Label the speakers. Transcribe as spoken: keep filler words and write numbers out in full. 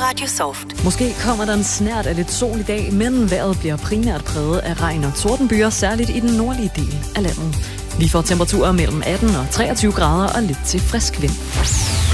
Speaker 1: Radio Soft.
Speaker 2: Måske kommer der en snert af lidt sol i dag, men vejret bliver primært præget af regn og tordenbyer, særligt i den nordlige del af landet. Vi får temperaturer mellem atten og treogtyve grader og lidt til frisk vind.